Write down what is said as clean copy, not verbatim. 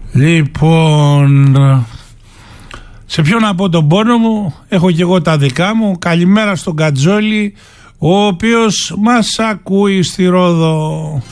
Λοιπόν, σε ποιον να πω τον πόνο μου, έχω και εγώ τα δικά μου. Καλημέρα στον Κατζόλη, ο οποίος μας ακούει στη Ρόδο.